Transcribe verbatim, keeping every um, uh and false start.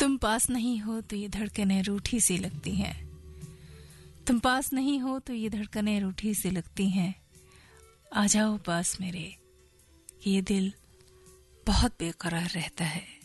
तुम पास नहीं हो तो ये धड़कनें रूठी सी लगती हैं। तुम पास नहीं हो तो ये धड़कनें रूठी सी लगती हैं। आ जाओ पास मेरे, ये दिल बहुत बेकरार रहता है।